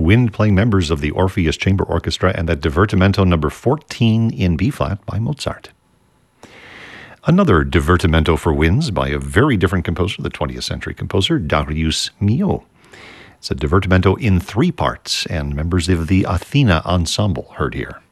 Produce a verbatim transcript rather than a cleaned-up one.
wind playing members of the Orpheus Chamber Orchestra and that Divertimento number fourteen in B-flat by Mozart. Another Divertimento for winds by a very different composer, the twentieth century composer, Darius Milhaud. It's a Divertimento in three parts, and members of the Athena Ensemble heard here.